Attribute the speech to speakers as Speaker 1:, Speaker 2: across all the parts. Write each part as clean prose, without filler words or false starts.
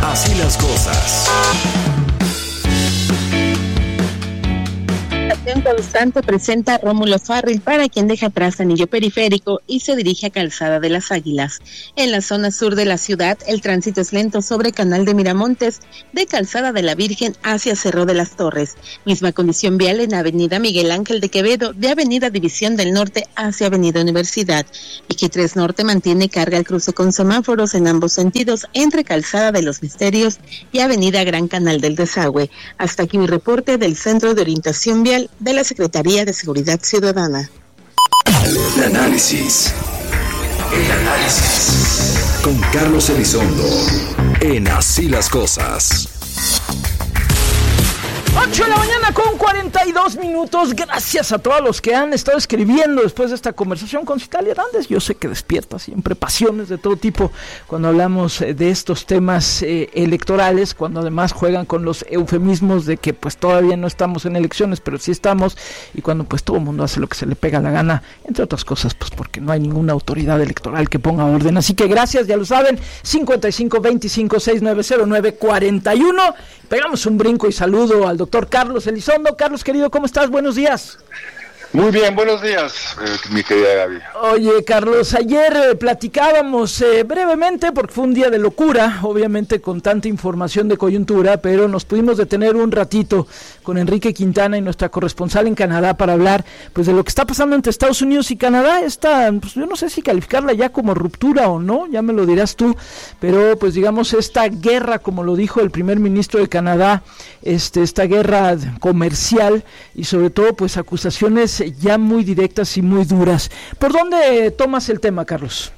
Speaker 1: Así las cosas.
Speaker 2: Constante presenta Rómulo Farril, para quien deja atrás Anillo Periférico y se dirige a Calzada de las Águilas. En la zona sur de la ciudad, el tránsito es lento sobre Canal de Miramontes, de Calzada de la Virgen hacia Cerro de las Torres. Misma condición vial en Avenida Miguel Ángel de Quevedo, de Avenida División del Norte hacia Avenida Universidad. Eje 3 Norte mantiene carga al cruce con semáforos en ambos sentidos entre Calzada de los Misterios y Avenida Gran Canal del Desagüe. Hasta aquí mi reporte del Centro de Orientación Vial de la Secretaría de Seguridad Ciudadana.
Speaker 1: El análisis. Con Carlos Elizondo. En Así las cosas.
Speaker 3: 8 de la mañana con 42 minutos. Gracias a todos los que han estado escribiendo después de esta conversación con Citlali Hernández. Yo sé que despierta siempre pasiones de todo tipo cuando hablamos de estos temas electorales, cuando además juegan con los eufemismos de que pues todavía no estamos en elecciones, pero sí estamos, y cuando pues todo el mundo hace lo que se le pega la gana, entre otras cosas pues porque no hay ninguna autoridad electoral que ponga orden. Así que gracias, ya lo saben, 5525690941. Pegamos un brinco y saludo al doctor Carlos Elizondo. Carlos, querido, ¿cómo estás? Buenos días.
Speaker 4: Muy bien, buenos días, mi querida Gaby.
Speaker 3: Oye, Carlos, ayer platicábamos brevemente, porque fue un día de locura, obviamente con tanta información de coyuntura, pero nos pudimos detener un ratito con Enrique Quintana y nuestra corresponsal en Canadá para hablar pues de lo que está pasando entre Estados Unidos y Canadá. Esta, pues yo no sé si calificarla ya como ruptura o no, ya me lo dirás tú, pero pues digamos esta guerra, como lo dijo el primer ministro de Canadá, esta guerra comercial y sobre todo pues acusaciones ya muy directas y muy duras. ¿Por dónde tomas el tema, Carlos?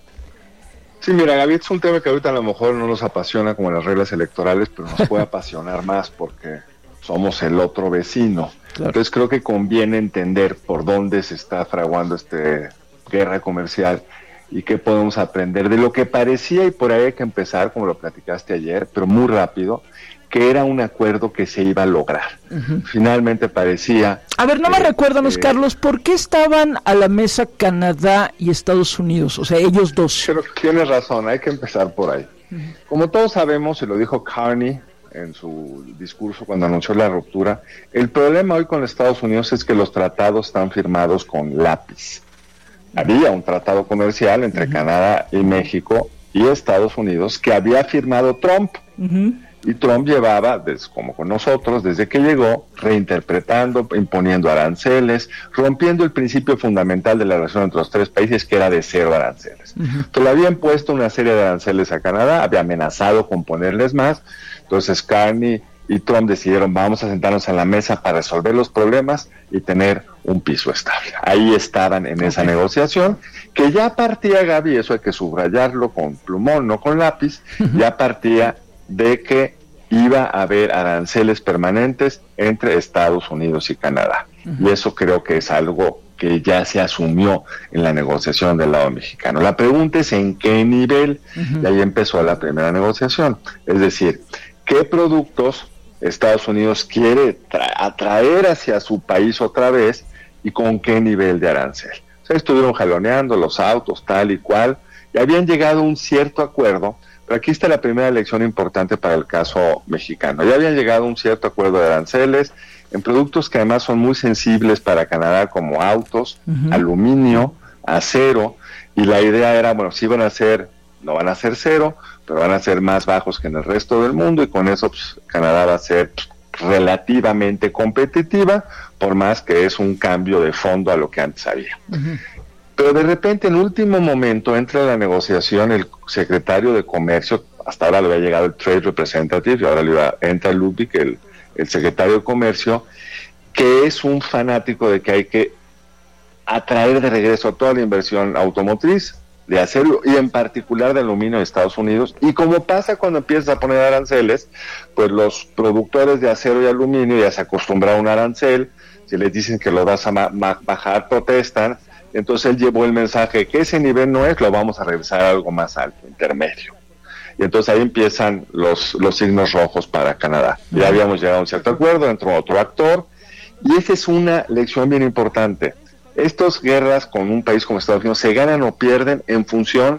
Speaker 4: Sí, mira, Gaby, es un tema que ahorita a lo mejor no nos apasiona como las reglas electorales, pero nos puede apasionar más porque somos el otro vecino. Claro. Entonces creo que conviene entender por dónde se está fraguando esta guerra comercial y qué podemos aprender de lo que parecía, y por ahí hay que empezar, como lo platicaste ayer, pero muy rápido, que era un acuerdo que se iba a lograr. Uh-huh. Finalmente parecía...
Speaker 3: A ver, recuérdanos, Carlos, ¿por qué estaban a la mesa Canadá y Estados Unidos? O sea, ellos dos.
Speaker 4: Pero tienes razón, hay que empezar por ahí. Uh-huh. Como todos sabemos, y lo dijo Carney en su discurso cuando anunció la ruptura, el problema hoy con Estados Unidos es que los tratados están firmados con lápiz. Había un tratado comercial entre Canadá y México y Estados Unidos que había firmado Trump. Uh-huh. Y Trump llevaba, como con nosotros, desde que llegó, reinterpretando, imponiendo aranceles, rompiendo el principio fundamental de la relación entre los tres países, que era de cero aranceles. Uh-huh. Entonces le había impuesto una serie de aranceles a Canadá, había amenazado con ponerles más. Entonces Carney y Trump decidieron, vamos a sentarnos a la mesa para resolver los problemas y tener un piso estable. Ahí estaban en esa negociación, que ya partía, Gaby, eso hay que subrayarlo con plumón, no con lápiz, ya partía de que iba a haber aranceles permanentes entre Estados Unidos y Canadá. Uh-huh. Y eso creo que es algo que ya se asumió en la negociación del lado mexicano. La pregunta es en qué nivel, uh-huh. Y ahí empezó la primera negociación. Es decir, ¿qué productos Estados Unidos quiere atraer hacia su país otra vez y con qué nivel de arancel? O sea, estuvieron jaloneando los autos, tal y cual, y habían llegado a un cierto acuerdo. Pero aquí está la primera lección importante para el caso mexicano. Ya habían llegado a un cierto acuerdo de aranceles en productos que además son muy sensibles para Canadá, como autos, uh-huh. aluminio, acero, y la idea era, bueno, si van a ser, no van a ser cero, pero van a ser más bajos que en el resto del mundo, y con eso pues, Canadá va a ser relativamente competitiva, por más que es un cambio de fondo a lo que antes había. Uh-huh. Pero de repente, en último momento, entra la negociación el secretario de Comercio, hasta ahora le había llegado el Trade Representative, y ahora entra Ludwig, el secretario de Comercio, que es un fanático de que hay que atraer de regreso toda la inversión automotriz, de acero, y en particular de aluminio de Estados Unidos. Y como pasa cuando empiezas a poner aranceles, pues los productores de acero y aluminio ya se acostumbraron a un arancel, si les dicen que lo vas a bajar, protestan. Entonces él llevó el mensaje que ese nivel no es, lo vamos a regresar a algo más alto, intermedio. Y entonces ahí empiezan los signos rojos para Canadá. Ya habíamos llegado a un cierto acuerdo, entró otro actor, y esa es una lección bien importante. Estas guerras con un país como Estados Unidos se ganan o pierden en función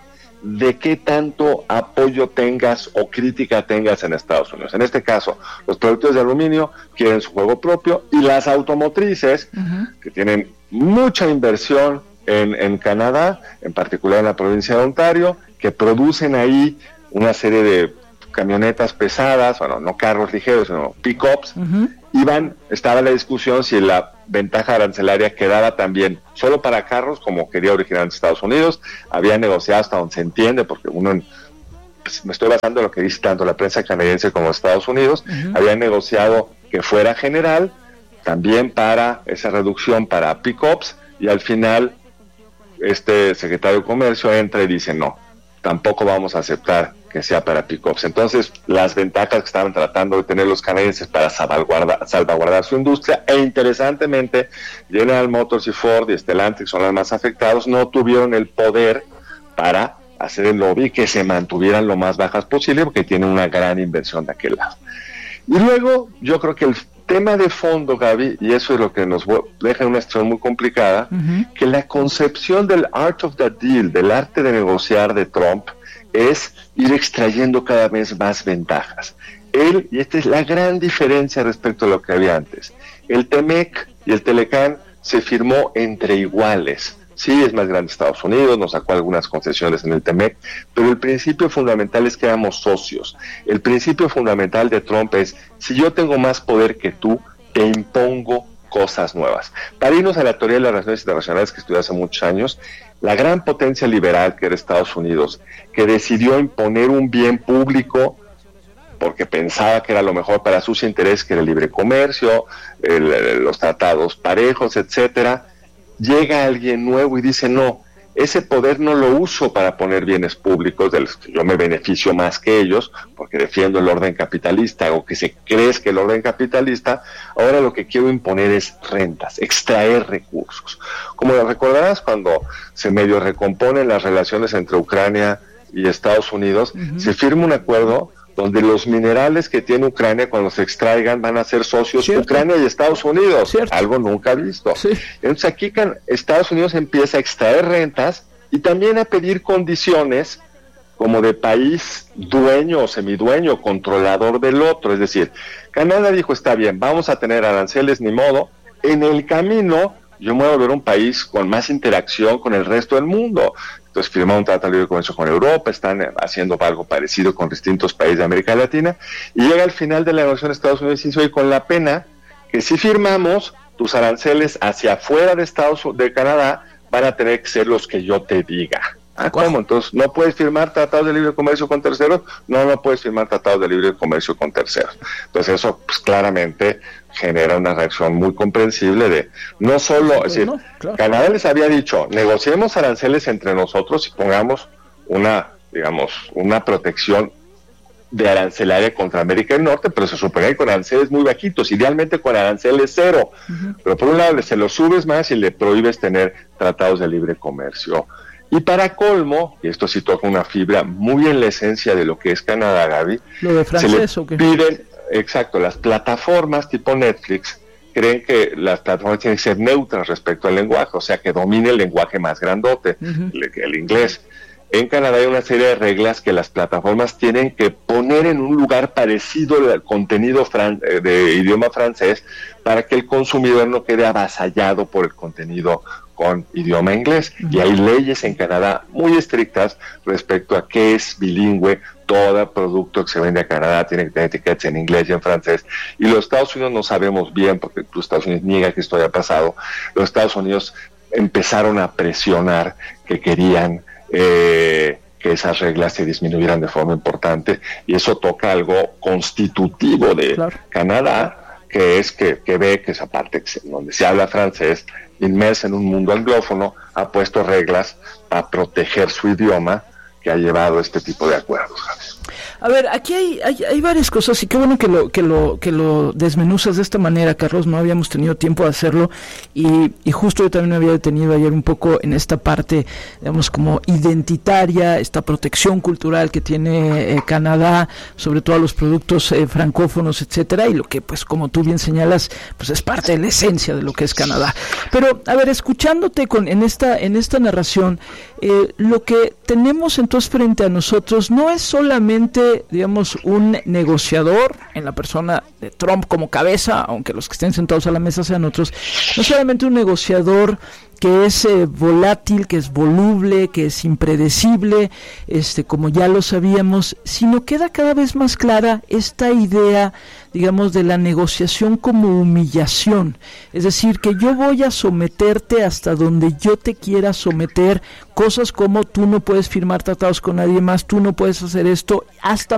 Speaker 4: de qué tanto apoyo tengas o crítica tengas en Estados Unidos. En este caso, los productores de aluminio quieren su juego propio y las automotrices, que tienen mucha inversión en Canadá, en particular en la provincia de Ontario, que producen ahí una serie de camionetas pesadas, bueno, no carros ligeros, sino pick-ups, estaba la discusión si la ventaja arancelaria quedaba también solo para carros, como quería originalmente Estados Unidos. Había negociado hasta donde se entiende, porque pues, me estoy basando en lo que dice tanto la prensa canadiense como Estados Unidos, había negociado que fuera general, también para esa reducción para pick-ups, y al final este secretario de Comercio entra y dice no, tampoco vamos a aceptar que sea para pick-ups. Entonces, las ventajas que estaban tratando de tener los canadienses para salvaguardar su industria, e interesantemente, General Motors y Ford y Stellantis, son los más afectados, no tuvieron el poder para hacer el lobby que se mantuvieran lo más bajas posible, porque tienen una gran inversión de aquel lado. Y luego, yo creo que el tema de fondo, Gaby, y eso es lo que nos deja en una situación muy complicada, que la concepción del art of the deal, del arte de negociar de Trump, es ir extrayendo cada vez más ventajas. Y esta es la gran diferencia respecto a lo que había antes. El TEMEC y el Telecán se firmó entre iguales. Sí, es más grande Estados Unidos, nos sacó algunas concesiones en el TEMEC, pero el principio fundamental es que éramos socios. El principio fundamental de Trump es, si yo tengo más poder que tú, te impongo cosas nuevas. Para irnos a la teoría de las relaciones internacionales que estudié hace muchos años, la gran potencia liberal que era Estados Unidos, que decidió imponer un bien público porque pensaba que era lo mejor para sus intereses, que era el libre comercio, los tratados parejos, etcétera, llega alguien nuevo y dice, no, ese poder no lo uso para poner bienes públicos de los que yo me beneficio más que ellos, porque defiendo el orden capitalista, o que se cree que el orden capitalista, ahora lo que quiero imponer es rentas, extraer recursos. Como lo recordarás, cuando se medio recomponen las relaciones entre Ucrania y Estados Unidos, se firma un acuerdo donde los minerales que tiene Ucrania, cuando se extraigan, van a ser socios Ucrania y Estados Unidos, algo nunca visto. Entonces aquí Estados Unidos empieza a extraer rentas y también a pedir condiciones como de país dueño o semidueño, controlador del otro. Es decir, Canadá dijo, está bien, vamos a tener aranceles, ni modo, en el camino yo me voy a volver un país con más interacción con el resto del mundo. Entonces firmaron un tratado de libre comercio con Europa, están haciendo algo parecido con distintos países de América Latina, y llega al final de la negociación de Estados Unidos y dice, oye, con la pena que si firmamos, tus aranceles hacia afuera de Canadá van a tener que ser los que yo te diga. ¿Cómo? Entonces, ¿no puedes firmar tratados de libre comercio con terceros? No puedes firmar tratados de libre comercio con terceros. Entonces eso, pues, claramente genera una reacción muy comprensible de, no solo, es decir, Canadá les había dicho, negociemos aranceles entre nosotros y pongamos una protección de arancelaria contra América del Norte, pero se supone con aranceles muy bajitos, idealmente con aranceles cero. Pero por un lado se los subes más y le prohíbes tener tratados de libre comercio. Y para colmo, y esto sí toca una fibra muy en la esencia de lo que es Canadá, Gaby,
Speaker 3: ¿lo de francés o qué?
Speaker 4: Piden, exacto, las plataformas tipo Netflix creen que las plataformas tienen que ser neutras respecto al lenguaje, o sea, que domine el lenguaje más grandote, el inglés. En Canadá hay una serie de reglas que las plataformas tienen que poner en un lugar parecido al contenido de idioma francés para que el consumidor no quede avasallado por el contenido con idioma inglés. Y hay leyes en Canadá muy estrictas respecto a qué es bilingüe. Todo producto que se vende a Canadá tiene que tener etiquetas en inglés y en francés. Y los Estados Unidos no sabemos bien, porque los Estados Unidos niega que esto haya pasado. Los Estados Unidos empezaron a presionar que querían que esas reglas se disminuyeran de forma importante, y eso toca algo constitutivo de Canadá, que es que ve que esa parte donde se habla francés, inmersa en un mundo anglófono, ha puesto reglas para proteger su idioma, que ha llevado a este tipo de acuerdos.
Speaker 3: A ver, aquí hay varias cosas y qué bueno que lo desmenuzas de esta manera, Carlos. No habíamos tenido tiempo de hacerlo y justo yo también me había detenido ayer un poco en esta parte, digamos, como identitaria, esta protección cultural que tiene Canadá, sobre todo a los productos francófonos, etcétera, y lo que, pues, como tú bien señalas, pues es parte de la esencia de lo que es Canadá. Pero, a ver, escuchándote en esta narración, lo que tenemos entonces frente a nosotros no es solamente, digamos, un negociador en la persona de Trump como cabeza, aunque los que estén sentados a la mesa sean otros, no solamente un negociador que es volátil, que es voluble, que es impredecible, como ya lo sabíamos, sino queda cada vez más clara esta idea, digamos, de la negociación como humillación. Es decir, que yo voy a someterte hasta donde yo te quiera someter, cosas como tú no puedes firmar tratados con nadie más, tú no puedes hacer esto, hasta